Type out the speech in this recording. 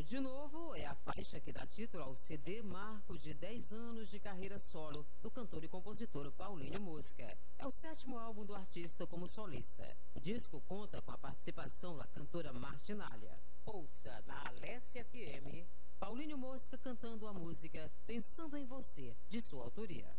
De Novo é a faixa que dá título ao CD marco de 10 anos de carreira solo do cantor e compositor Paulinho Mosca. É o 7º álbum do artista como solista. O disco conta com a participação da cantora Martinália. Ouça na Alessia FM, Paulinho Mosca cantando a música Pensando em Você, de sua autoria.